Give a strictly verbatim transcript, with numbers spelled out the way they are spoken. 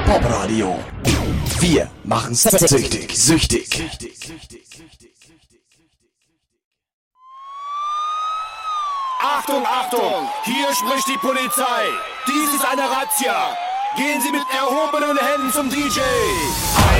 Popradio. Wir machen süchtig, süchtig. Achtung, Achtung! Hier spricht die Polizei. Dies ist eine Razzia. Gehen Sie mit erhobenen Händen zum D J.